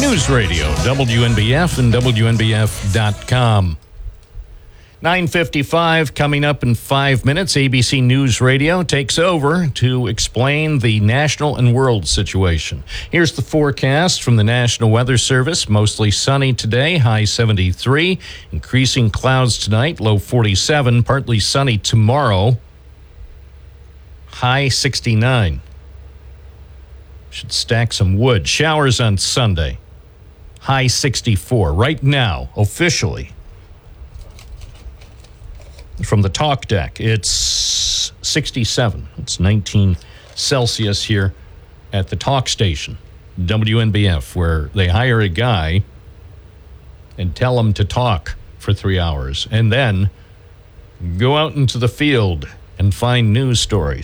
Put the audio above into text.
News Radio, WNBF and WNBF.com. 9:55 coming up in 5 minutes. ABC News Radio takes over to explain the national and world situation. Here's the forecast from the National Weather Service. Mostly sunny today, high 73. Increasing clouds tonight, low 47. Partly sunny tomorrow, high 69. Should stack some wood. Showers on Sunday, high 64. Right now, officially, from the talk deck, it's 67. It's 19 Celsius here at the talk station, WNBF, where they hire a guy and tell him to talk for 3 hours and then go out into the field and find news stories.